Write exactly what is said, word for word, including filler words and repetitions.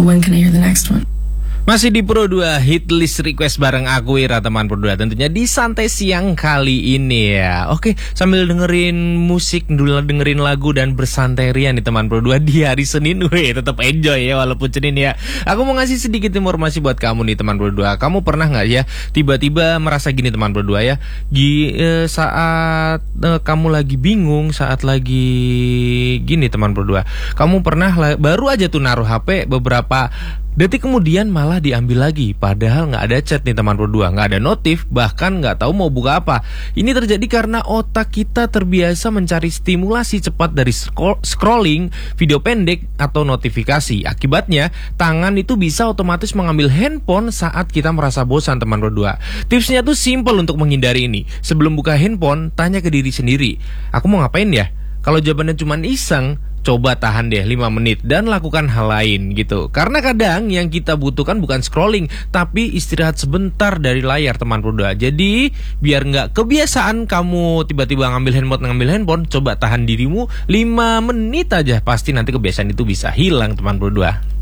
when can I hear the next one? Masih di Pro dua Hit List Request bareng aku Ira teman Pro dua, tentunya di santai siang kali ini ya. Oke, sambil dengerin musik, dulu dengerin lagu dan bersantai ria nih teman Pro dua di hari Senin. Weh, tetap enjoy ya walaupun Senin ya. Aku mau ngasih sedikit informasi buat kamu nih teman Pro dua. Kamu pernah nggak ya tiba-tiba merasa gini teman Pro dua ya? Di eh, saat eh, kamu lagi bingung, saat lagi gini teman Pro dua. Kamu pernah baru aja tuh naruh H P, beberapa detik kemudian malah diambil lagi, padahal nggak ada chat nih teman Pro dua, nggak ada notif, bahkan nggak tahu mau buka apa. Ini terjadi karena otak kita terbiasa mencari stimulasi cepat dari scrolling, video pendek, atau notifikasi. Akibatnya, tangan itu bisa otomatis mengambil handphone saat kita merasa bosan teman Pro dua. Tipsnya tuh simple untuk menghindari ini. Sebelum buka handphone, tanya ke diri sendiri, aku mau ngapain ya? Kalau jawabannya cuma iseng, coba tahan deh lima menit dan lakukan hal lain gitu. Karena kadang yang kita butuhkan bukan scrolling, tapi istirahat sebentar dari layar teman Pro dua. Jadi biar nggak kebiasaan kamu tiba-tiba ngambil handphone ngambil handphone, coba tahan dirimu lima menit aja. Pasti nanti kebiasaan itu bisa hilang teman Pro dua.